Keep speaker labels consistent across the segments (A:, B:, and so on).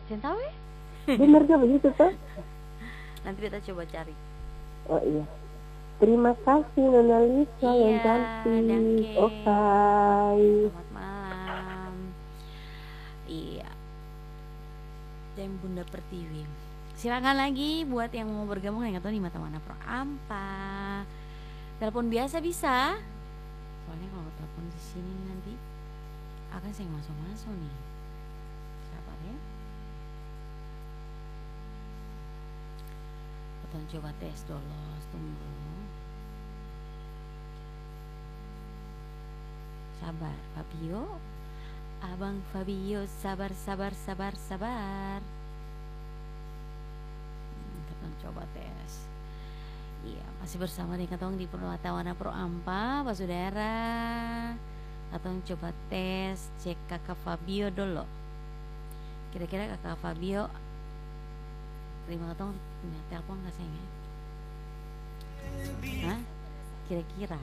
A: Cinta we?
B: Bener gak begitu tuh?
A: Nanti kita coba cari.
B: Oh iya. Terima kasih Nona Lisa yang
A: Iya,
B: cantik.
A: Dangke.
B: Oke.
A: Selamat malam. Iya. Dan Bunda Pertiwi. Silakan lagi buat yang mau bergabung yang atau di Mata Wana Pro Ampa. Telepon biasa bisa. Soalnya kalau telepon di sini nanti akan saya masuk nih. Sabar ya. Kita coba tes dulu. Tunggu. Sabar, Fabio. Abang Fabio, sabar. Kita coba tes. Iya, masih bersama dengan Katong di Mata Wana Pro Ampa, Pak Saudara. Katong coba tes, cek Kakak Fabio dulu. Kira-kira Kakak Fabio terima Katong punya telepon nggak sayangnya? Hah? Kira-kira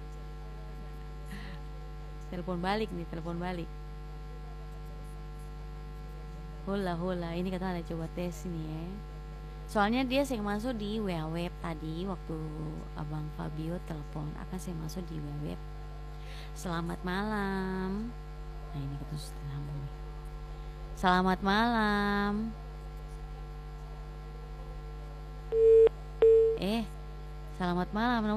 A: telepon balik. Hula, ini Katong ada coba tes nih ya. Soalnya dia saya masuk di web tadi waktu Abang Fabio telepon, akan saya masuk di web. Selamat malam. Nah ini kita sudah sambung nih. Selamat malam. Selamat malam.